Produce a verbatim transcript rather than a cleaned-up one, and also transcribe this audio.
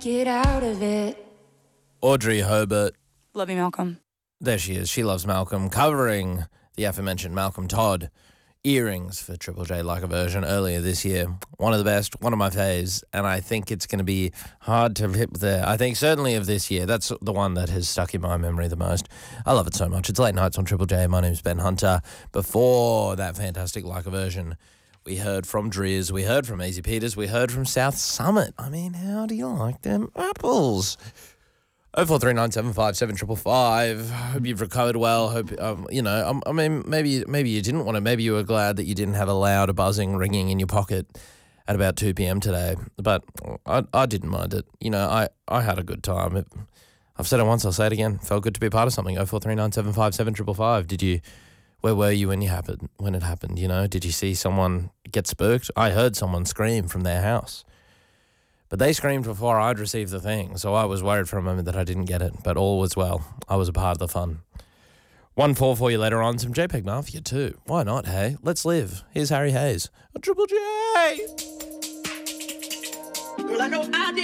Get out of it. Audrey Herbert. Love you, Malcolm. There she is. She loves Malcolm, covering the aforementioned Malcolm Todd. Earrings for Triple J Like a Version earlier this year. One of the best, one of my faves, and I think it's going to be hard to hit there. I think certainly of this year, that's the one that has stuck in my memory the most. I love it so much. It's late nights on Triple J. My name's Ben Hunter. Before that fantastic Like a Version, we heard from Driz, we heard from Easy Peters, we heard from South Summit. I mean, how do you like them apples? oh four three nine seven five seven five five. Hope you've recovered well. Hope, um, you know, um, I mean, maybe maybe you didn't want to. Maybe you were glad that you didn't have a loud buzzing ringing in your pocket at about two p.m. today. But I I didn't mind it. You know, I, I had a good time. It, I've said it once, I'll say it again. Felt good to be a part of something. oh four three nine seven five seven five five. Did you, where were you when you happened, when it happened, you know? Did you see someone get spooked? I heard someone scream from their house. But they screamed before I'd received the thing, so I was worried for a moment that I didn't get it, but all was well. I was a part of the fun. one four for you later on, some JPEG Mafia too. Why not, hey? Let's live. Here's Harry Hayes on Triple J. Girl, I know I did.